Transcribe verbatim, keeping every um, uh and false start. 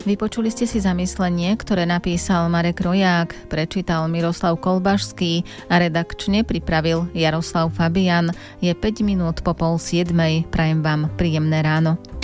Vypočuli ste si zamyslenie, ktoré napísal Marek Roják, prečítal Miroslav Kolbašský a redakčne pripravil Jaroslav Fabian. Je päť minút po pol siedmej. Prajem vám príjemné ráno.